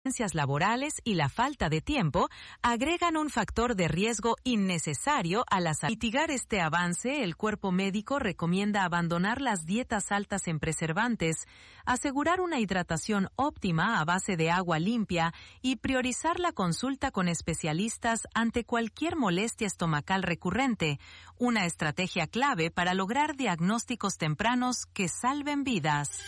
laborales y la falta de tiempo agregan un factor de riesgo innecesario a la salud. Para mitigar este avance, el cuerpo médico recomienda abandonar las dietas altas en preservantes, asegurar una hidratación óptima a base de agua limpia y priorizar la consulta con especialistas ante cualquier molestia estomacal recurrente, una estrategia clave para lograr diagnósticos tempranos que salven vidas.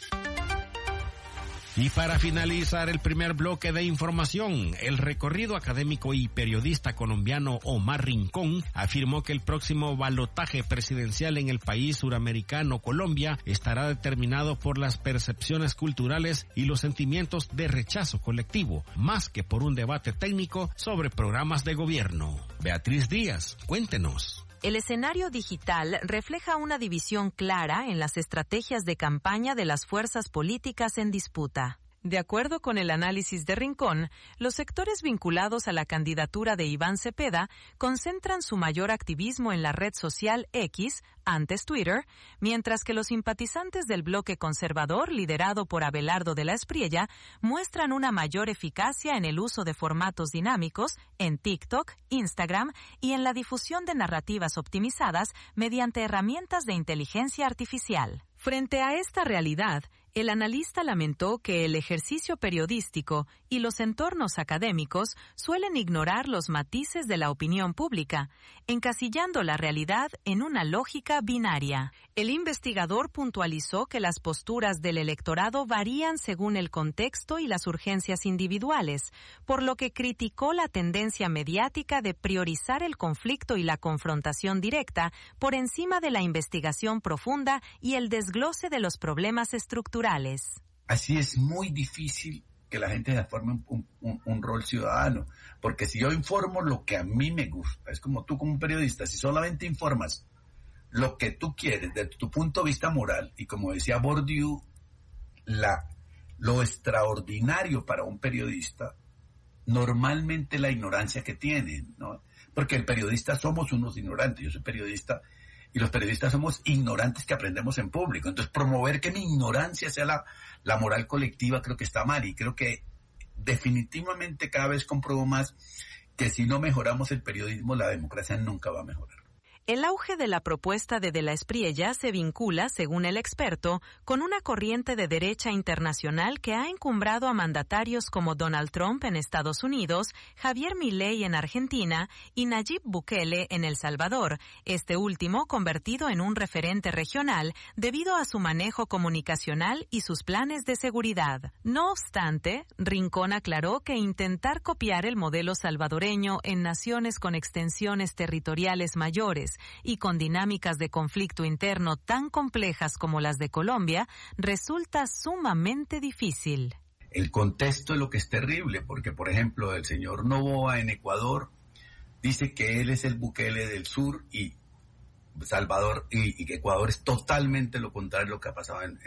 Y para finalizar el primer bloque de información, el recorrido académico y periodista colombiano Omar Rincón afirmó que el próximo balotaje presidencial en el país suramericano Colombia estará determinado por las percepciones culturales y los sentimientos de rechazo colectivo, más que por un debate técnico sobre programas de gobierno. Beatriz Díaz, cuéntenos. El escenario digital refleja una división clara en las estrategias de campaña de las fuerzas políticas en disputa. De acuerdo con el análisis de Rincón, los sectores vinculados a la candidatura de Iván Cepeda concentran su mayor activismo en la red social X, antes Twitter, mientras que los simpatizantes del bloque conservador, liderado por Abelardo de la Espriella, muestran una mayor eficacia en el uso de formatos dinámicos en TikTok, Instagram y en la difusión de narrativas optimizadas mediante herramientas de inteligencia artificial. Frente a esta realidad, el analista lamentó que el ejercicio periodístico y los entornos académicos suelen ignorar los matices de la opinión pública, encasillando la realidad en una lógica binaria. El investigador puntualizó que las posturas del electorado varían según el contexto y las urgencias individuales, por lo que criticó la tendencia mediática de priorizar el conflicto y la confrontación directa por encima de la investigación profunda y el desglose de los problemas estructurales. Así es muy difícil que la gente se forme un rol ciudadano, porque si yo informo lo que a mí me gusta, es como tú como un periodista, si solamente informas lo que tú quieres desde tu punto de vista moral, y como decía Bourdieu, lo extraordinario para un periodista, normalmente la ignorancia que tienen, ¿no? Porque el periodista somos unos ignorantes, yo soy periodista, y los periodistas somos ignorantes que aprendemos en público. Entonces, promover que mi ignorancia sea la moral colectiva creo que está mal, y creo que definitivamente cada vez compruebo más que si no mejoramos el periodismo, la democracia nunca va a mejorar. El auge de la propuesta de la Espriella se vincula, según el experto, con una corriente de derecha internacional que ha encumbrado a mandatarios como Donald Trump en Estados Unidos, Javier Milei en Argentina y Nayib Bukele en El Salvador, este último convertido en un referente regional debido a su manejo comunicacional y sus planes de seguridad. No obstante, Rincón aclaró que intentar copiar el modelo salvadoreño en naciones con extensiones territoriales mayores y con dinámicas de conflicto interno tan complejas como las de Colombia, resulta sumamente difícil. El contexto es lo que es terrible, porque por ejemplo el señor Noboa en Ecuador dice que él es el Bukele del sur y Salvador, y que Ecuador es totalmente lo contrario de lo que ha pasado en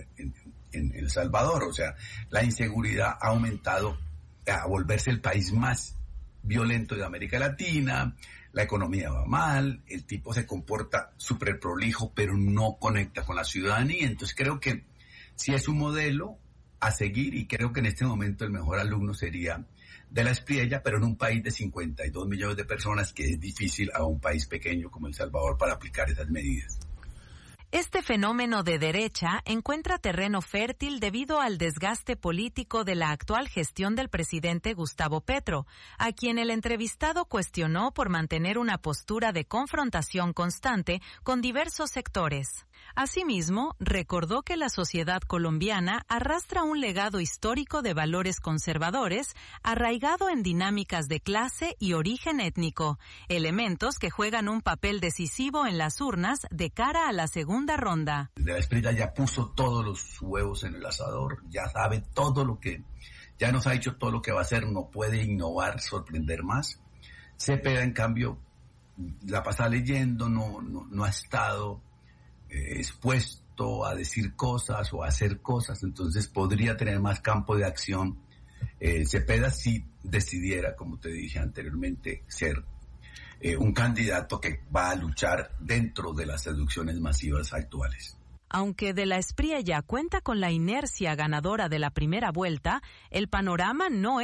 El Salvador. O sea, la inseguridad ha aumentado a volverse el país más violento de América Latina, la economía va mal, el tipo se comporta súper prolijo, pero no conecta con la ciudadanía. Entonces creo que sí es un modelo a seguir, y creo que en este momento el mejor alumno sería de la Espriella, pero en un país de 52 millones de personas, que es difícil a un país pequeño como El Salvador para aplicar esas medidas. Este fenómeno de derecha encuentra terreno fértil debido al desgaste político de la actual gestión del presidente Gustavo Petro, a quien el entrevistado cuestionó por mantener una postura de confrontación constante con diversos sectores. Asimismo, recordó que la sociedad colombiana arrastra un legado histórico de valores conservadores arraigado en dinámicas de clase y origen étnico, elementos que juegan un papel decisivo en las urnas de cara a la segunda ronda. De la Espriella ya puso todos los huevos en el asador, ya sabe todo lo que, ya nos ha dicho todo lo que va a hacer, no puede innovar, sorprender más. Cepeda, en cambio, la pasa leyendo, no ha estado expuesto a decir cosas o a hacer cosas, entonces podría tener más campo de acción. Cepeda, si decidiera, como te dije anteriormente, ser un candidato que va a luchar dentro de las seducciones masivas actuales. Aunque de la Espriella cuenta con la inercia ganadora de la primera vuelta, el panorama no